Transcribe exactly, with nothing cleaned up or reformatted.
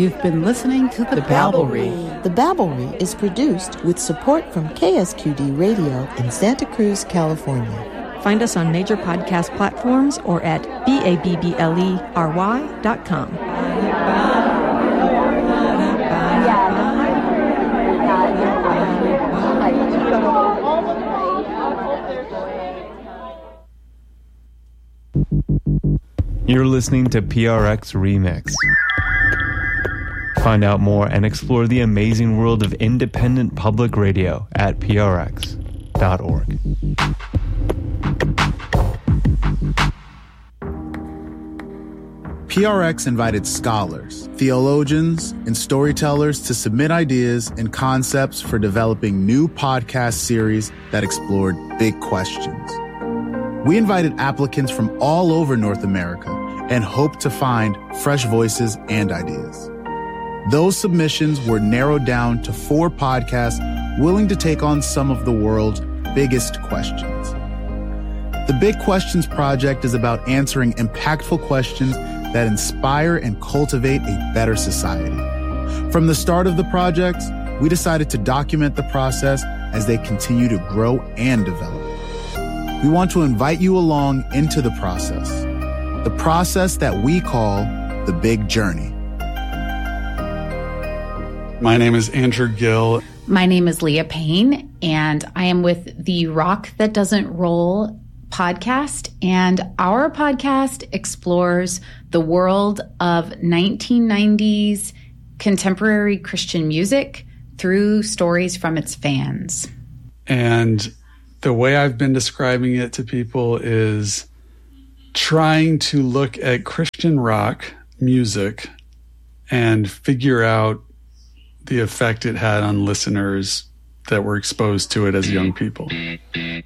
You've been listening to The, the Babblery. The Babblery is produced with support from K S Q D Radio in Santa Cruz, California. Find us on major podcast platforms or at B A B B L E R Y dot com. You're listening to P R X Remix. Find out more and explore the amazing world of independent public radio at P R X dot org. P R X invited scholars, theologians, and storytellers to submit ideas and concepts for developing new podcast series that explored big questions. We invited applicants from all over North America and hoped to find fresh voices and ideas. Those submissions were narrowed down to four podcasts willing to take on some of the world's biggest questions. The Big Questions Project is about answering impactful questions that inspire and cultivate a better society. From the start of the projects, we decided to document the process as they continue to grow and develop. We want to invite you along into the process, the process that we call the Big Journey. My name is Andrew Gill. My name is Leah Payne, and I am with the Rock That Doesn't Roll podcast. And our podcast explores the world of nineteen nineties contemporary Christian music through stories from its fans. And the way I've been describing it to people is trying to look at Christian rock music and figure out the effect it had on listeners that were exposed to it as young people.